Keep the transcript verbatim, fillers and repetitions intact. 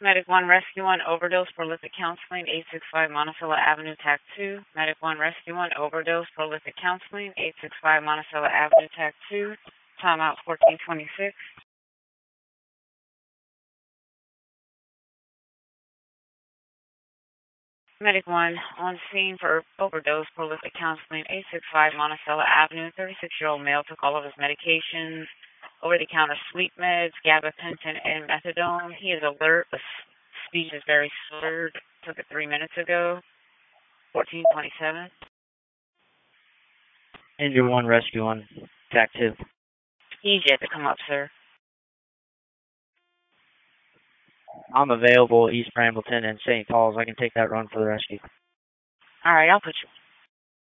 Medic one, Rescue one, overdose, prolific counseling, eight six five Monticello Avenue, T A C two. Medic one, Rescue one, overdose, prolific counseling, eight six five Monticello Avenue, T A C two. Timeout fourteen twenty-six. Medic one, on scene for overdose, prolific counseling, eight six five Monticello Avenue. thirty-six-year-old male took all of his medications, over-the-counter sleep meds, gabapentin, and methadone. He is alert, but speech is very slurred. Took it three minutes ago. fourteen twenty-seven. Engine one, Rescue one, T A C two. He's yet to come up, sir. I'm available East Brambleton and Saint Paul's. I can take that run for the rescue. All right, I'll put you